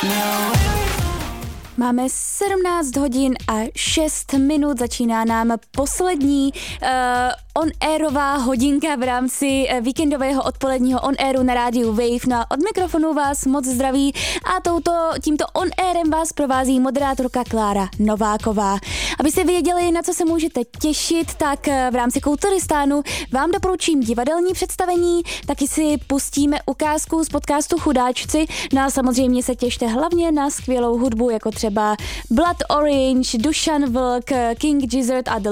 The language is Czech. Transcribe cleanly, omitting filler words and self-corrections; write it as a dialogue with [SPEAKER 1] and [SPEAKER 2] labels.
[SPEAKER 1] Máme 17 hodin a 6 minut, začíná nám poslední on-airová hodinka v rámci víkendového odpoledního on-airu na rádiu Wave. No a od mikrofonu vás moc zdraví a tímto on-airem vás provází moderátorka Klára Nováková. Abyste věděli, na co se můžete těšit, tak v rámci Kulturistánu vám doporučím divadelní představení, taky si pustíme ukázku z podcastu Chudáčci, no a samozřejmě se těšte hlavně na skvělou hudbu, jako třeba Blood Orange, Dušan Vlk, King Gizzard a The